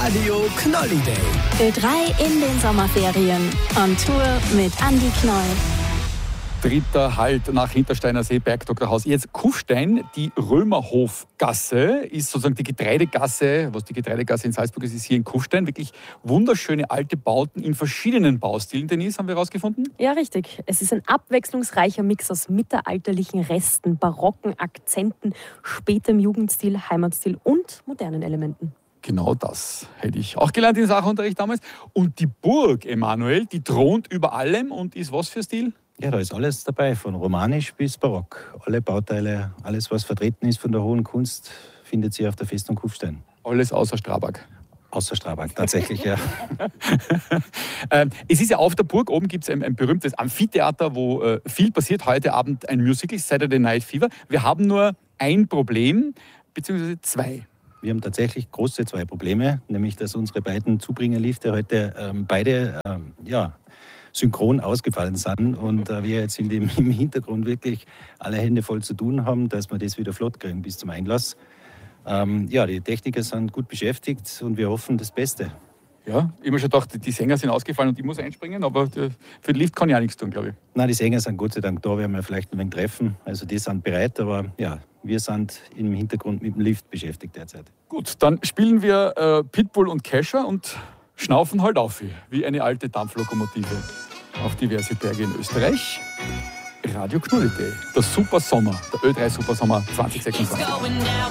Radio Knolli Day. Ö3 in den Sommerferien. On Tour mit Andi Knoll. Dritter Halt nach Hintersteiner See, Bergdoktorhaus. Jetzt Kufstein, die Römerhofgasse ist sozusagen die Getreidegasse. Was die Getreidegasse in Salzburg ist hier in Kufstein. Wirklich wunderschöne alte Bauten in verschiedenen Baustilen. Denise, haben wir herausgefunden? Ja, richtig. Es ist ein abwechslungsreicher Mix aus mittelalterlichen Resten, barocken Akzenten, spätem Jugendstil, Heimatstil und modernen Elementen. Genau das hätte ich auch gelernt in Sachunterricht damals. Und die Burg, Emanuel, die thront über allem und ist was für Stil? Ja, da ist alles dabei, von romanisch bis barock. Alle Bauteile, alles was vertreten ist von der hohen Kunst, findet sich auf der Festung Kufstein. Alles außer Strabag. Außer Strabag, tatsächlich, ja. Es ist ja auf der Burg, oben gibt es ein berühmtes Amphitheater, wo viel passiert. Heute Abend ein Musical, Saturday Night Fever. Wir haben nur ein Problem, beziehungsweise zwei. Wir haben tatsächlich große zwei Probleme, nämlich dass unsere beiden Zubringerlifte heute beide synchron ausgefallen sind und wir jetzt im Hintergrund wirklich alle Hände voll zu tun haben, dass wir das wieder flott kriegen bis zum Einlass. Die Techniker sind gut beschäftigt und wir hoffen das Beste. Ja, ich habe mir schon gedacht, die Sänger sind ausgefallen und ich muss einspringen, aber für den Lift kann ich auch nichts tun, glaube ich. Nein, die Sänger sind Gott sei Dank da, werden wir vielleicht ein wenig treffen. Also die sind bereit, aber ja, wir sind im Hintergrund mit dem Lift beschäftigt derzeit. Gut, dann spielen wir Pitbull und Kesha und schnaufen halt auf wie eine alte Dampflokomotive auf diverse Berge in Österreich. Radio Knolli Day, der Super Sommer, der Ö3 Super Sommer 2026.